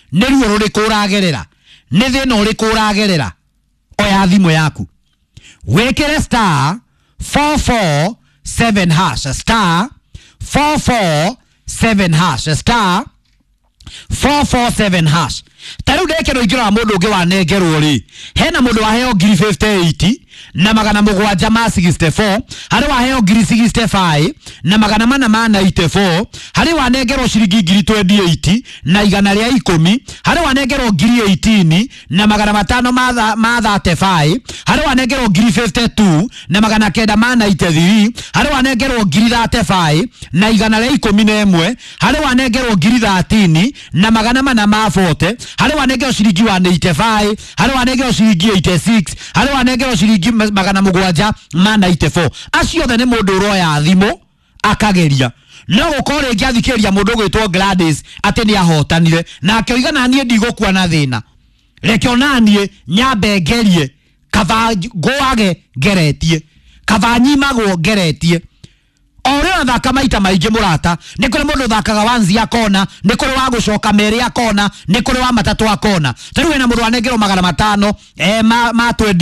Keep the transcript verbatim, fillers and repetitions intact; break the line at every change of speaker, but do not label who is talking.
nĩ ruo rũrĩkũ ũragerera, nĩ thĩna ũrĩkũ ũragerera, oya thimũ yaku wĩkĩre star four four seven hash, star four four seven hash, star four four seven hash. Taru ndeke no igira mundu ungi wanengerwo ri, hena mundu waheo ngiri fifty-eight na magana mugwanja ma sixty-four, hari waheo ngiri sixty-five na magana mana ma ninety-four, hari wanengerwo ciringi ngiri twenty-eight na igana ria ikumi, hari wanengerwo ngiri eighteen na magana matano ma ma thirty-five, hari wanengerwo ngiri fifty-two na magana kenda ma ninety-three, hari wanengerwo ngiri thirty-five na igana ria ikumi na imwe, hari wanengerwo ngiri thirteen na magana mana ma forty, hari wanengerwo ciringi one eighty-five, hari wanengerwo ciringi eighty-six, hari wanengerwo ciringi magana mugwanja ma ninety-four. Acio othe ni mundu uroya thimo akageria. No gukore ngiathikĩria mundu gwitwo Gladys ati ni ahotanire na akioiga na nie ndigukua na thina. Reke onanie nyambe ngerie kaba goage geretie, kaba nyimagwo geretie. Ore thaka maita maingi murata, ni kuri mundu thakaga wanzi akona, ni kuri wa gucoka meri akona, ni kuri wa matatu akona. Taru wena mundu wanengerwo magana matano eh ma ma twenty